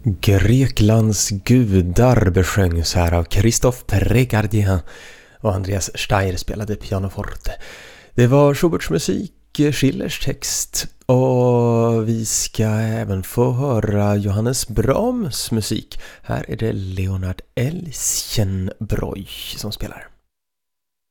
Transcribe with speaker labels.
Speaker 1: Greklands gudar besjöngs här av Christophe Pregardien och Andreas Steyr spelade pianoforte. Det var Schuberts musik, Schillers text och vi ska även få höra Johannes Brahms musik. Här är det Leonard Elschenbroich som spelar.